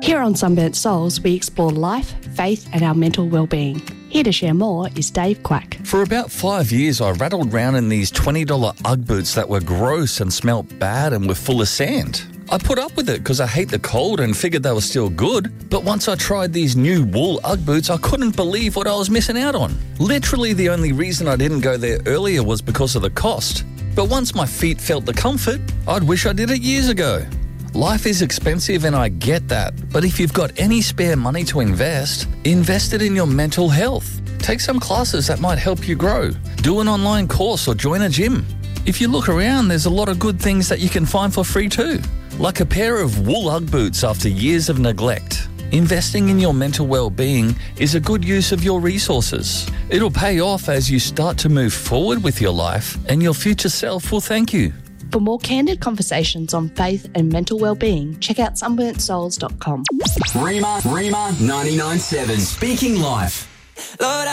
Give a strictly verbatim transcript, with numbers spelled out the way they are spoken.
Here on Sunburnt Souls, we explore life, faith and our mental well-being. Here to share more is Dave Quack. For about five years, I rattled around in these twenty dollars Ugg boots that were gross and smelt bad and were full of sand. I put up with it because I hate the cold and figured they were still good, but once I tried these new wool Ugg boots, I couldn't believe what I was missing out on. Literally the only reason I didn't go there earlier was because of the cost. But once my feet felt the comfort, I'd wish I did it years ago. Life is expensive and I get that, but if you've got any spare money to invest, invest it in your mental health. Take some classes that might help you grow. Do an online course or join a gym. If you look around, there's a lot of good things that you can find for free too, like a pair of wool Ugg boots after years of neglect. Investing in your mental well-being is a good use of your resources. It'll pay off as you start to move forward with your life, and your future self will thank you. For more candid conversations on faith and mental well-being, check out sunburnt souls dot com. Rima, Rima ninety-nine point seven. Speaking Life. Lord,